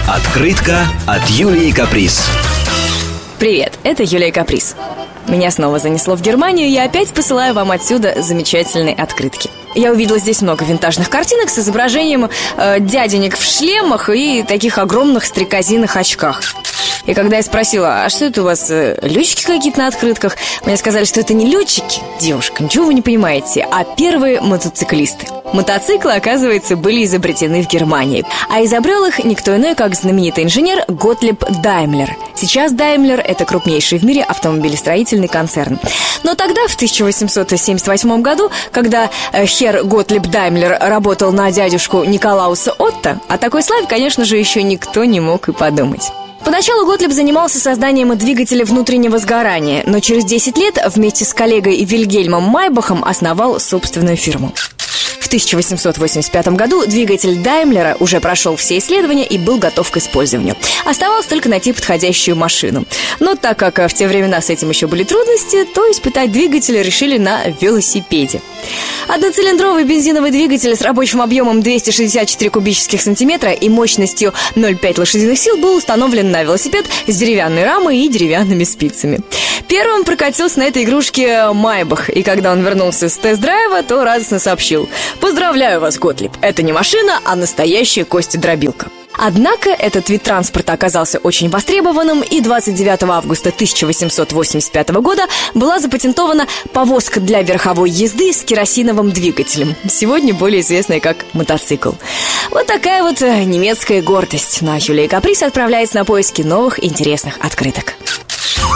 Открытка от Юлии Каприз. Привет, это Юлия Каприз. Меня снова занесло в Германию, я опять посылаю вам отсюда замечательные открытки. Я увидела здесь много винтажных картинок с изображением дяденек в шлемах и таких огромных стрекозиных очках. И когда я спросила, а что это у вас, летчики какие-то на открытках, мне сказали, что это не летчики, девушка, ничего вы не понимаете, а первые мотоциклисты. Мотоциклы, оказывается, были изобретены в Германии, а изобрел их никто иной, как знаменитый инженер Готлиб Даймлер. Сейчас Даймлер – это крупнейший в мире автомобилестроительный концерн. Но тогда, в 1878 году, когда херр Готлиб Даймлер работал на дядюшку Николауса Отто, о такой славе, конечно же, еще никто не мог и подумать. Поначалу Готлиб занимался созданием двигателя внутреннего сгорания, но через 10 лет вместе с коллегой Вильгельмом Майбахом основал собственную фирму. В 1885 году двигатель Даймлера уже прошел все исследования и был готов к использованию. Оставалось только найти подходящую машину. Но так как в те времена с этим еще были трудности, то испытать двигатель решили на велосипеде. Одноцилиндровый бензиновый двигатель с рабочим объемом 264 кубических сантиметра и мощностью 0,5 лошадиных сил был установлен на велосипед с деревянной рамой и деревянными спицами. Первым прокатился на этой игрушке Майбах, и когда он вернулся с тест-драйва, то радостно сообщил: «Поздравляю вас, Готлиб, это не машина, а настоящая костедробилка». Однако этот вид транспорта оказался очень востребованным, и 29 августа 1885 года была запатентована повозка для верховой езды с керосиновым двигателем, сегодня более известная как мотоцикл. Вот такая вот немецкая гордость. Ну а Юлия Каприз отправляется на поиски новых интересных открыток.